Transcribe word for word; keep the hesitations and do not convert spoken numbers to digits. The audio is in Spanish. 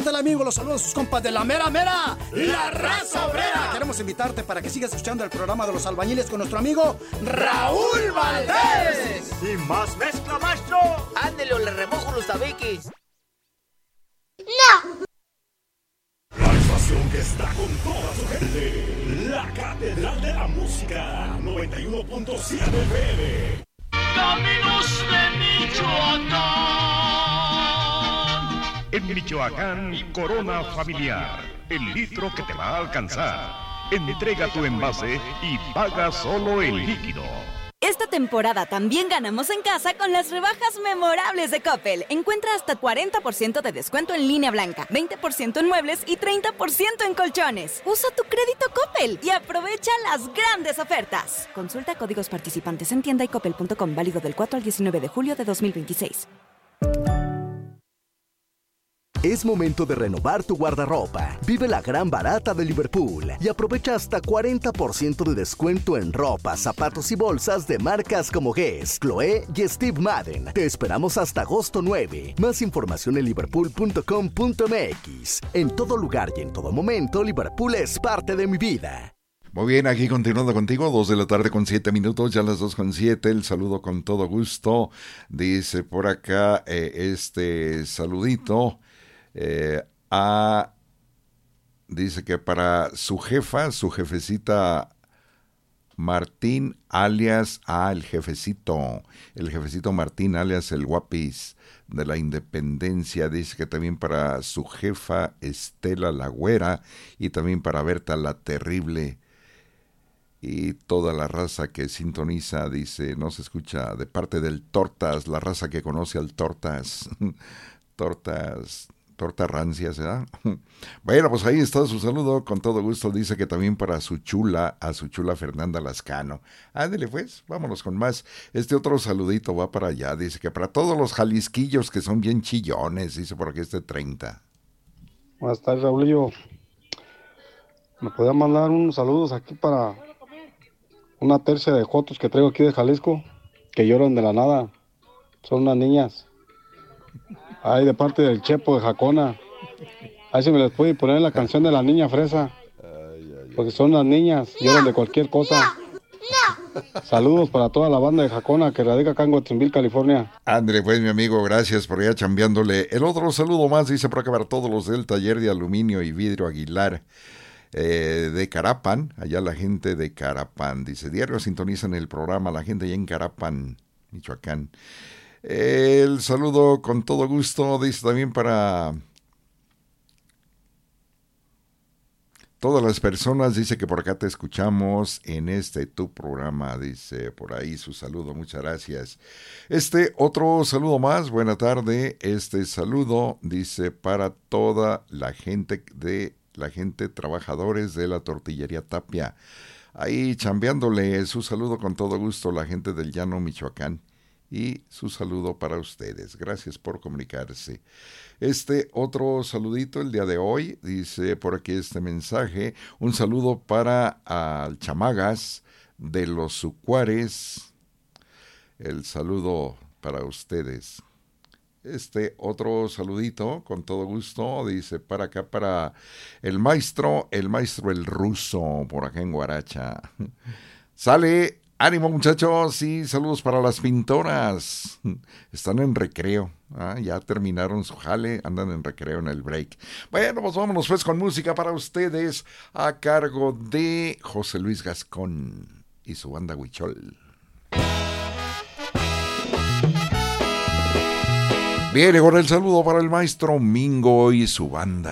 tal, amigo? Los saludos a sus compas de la mera mera, la raza obrera. Queremos invitarte para que sigas escuchando el programa de los albañiles con nuestro amigo Raúl Valdés. Y más mezcla, maestro. Ándele, o le remojo los tabiques. ¡No! La estación que está con toda su gente. La Catedral de la Música. noventa y uno punto siete F M. Caminos de Michoacán. En Michoacán, Corona Familiar, el litro que te va a alcanzar. Entrega tu envase y paga solo el líquido. Esta temporada también ganamos en casa con las rebajas memorables de Coppel. Encuentra hasta cuarenta por ciento de descuento en línea blanca, veinte por ciento en muebles y treinta por ciento en colchones. Usa tu crédito Coppel y aprovecha las grandes ofertas. Consulta códigos participantes en tienda y coppel punto com, válido del cuatro al diecinueve de julio de dos mil veintiséis. Es momento de renovar tu guardarropa. Vive la gran barata de Liverpool y aprovecha hasta cuarenta por ciento de descuento en ropa, zapatos y bolsas de marcas como Guess, Chloé y Steve Madden. Te esperamos hasta agosto nueve. Más información en liverpool punto com punto m x. En todo lugar y en todo momento, Liverpool es parte de mi vida. Muy bien, aquí continuando contigo, dos de la tarde con siete minutos, ya las dos con siete, el saludo con todo gusto. Dice por acá eh, este saludito. Eh, a, dice que para su jefa, su jefecita Martín, alias, ah, el jefecito, el jefecito Martín, alias el guapis de la Independencia. Dice que también para su jefa Estela la Güera y también para Berta la Terrible y toda la raza que sintoniza. Dice, no se escucha, de parte del Tortas, la raza que conoce al Tortas. Tortas... Torta rancia, ¿verdad? Bueno, pues ahí está su saludo, con todo gusto. Dice que también para su chula, a su chula Fernanda Lascano. Ándele pues, vámonos con más. Este otro saludito va para allá. Dice que para todos los jalisquillos que son bien chillones, dice por aquí este treinta. Buenas tardes, Raulillo. ¿Me podía mandar unos saludos aquí para una tercia de jotos que traigo aquí de Jalisco, que lloran de la nada? Son unas niñas. Ay, de parte del Chepo de Jacona. Ahí se me les puede poner la canción de la niña fresa. Porque son las niñas, lloran de cualquier cosa. Saludos para toda la banda de Jacona que radica acá en Watsonville, California. André, pues mi amigo, gracias por allá chambeándole. El otro saludo más dice por acá para todos los del taller de aluminio y vidrio Aguilar. Eh, de Carapan, allá la gente de Carapan. Dice, diario sintonizan el programa, la gente allá en Carapan, Michoacán. El saludo con todo gusto, dice también para todas las personas, dice que por acá te escuchamos en este tu programa, dice por ahí su saludo, muchas gracias. Este otro saludo más, buena tarde, este saludo dice para toda la gente de la gente trabajadores de la tortillería Tapia, ahí chambeándole, su saludo con todo gusto, la gente del Llano Michoacán. Y su saludo para ustedes. Gracias por comunicarse. Este otro saludito el día de hoy, dice por aquí este mensaje. Un saludo para al Chamagas de los Sucuares. El saludo para ustedes. Este otro saludito, con todo gusto, dice para acá, para el maestro, el maestro el ruso, por acá en Guaracha. Sale... Ánimo muchachos, sí, saludos para las pintoras, están en recreo, ¿ah? Ya terminaron su jale, andan en recreo en el break. Bueno, pues vámonos pues con música para ustedes a cargo de José Luis Gascón y su banda Huichol. Viene con el saludo para el maestro Mingo y su banda.